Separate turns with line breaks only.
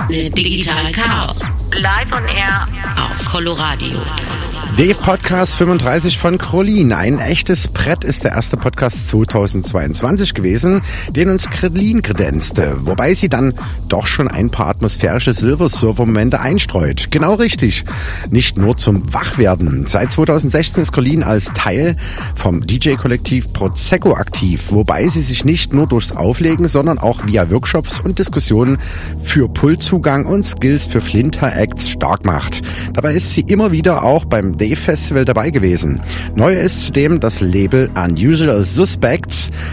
Digital Chaos. Live on Air auf Coloradio.
Dave Podcast 35 von Krolin. Ein echtes Brett ist der erste Podcast 2022 gewesen, den uns Krolin kredenzte, wobei sie dann doch schon ein paar atmosphärische Silver-Surfer-Momente einstreut. Genau richtig. Nicht nur zum Wachwerden. Seit 2016 ist Krolin als Teil vom DJ-Kollektiv Prosecco aktiv, wobei sie sich nicht nur durchs Auflegen, sondern auch via Workshops und Diskussionen für Pultzugang und Skills für Flinter-Acts stark macht. Dabei ist sie immer wieder auch beim Dave Festival dabei gewesen. Neu ist zudem das Label Unusual Suspects,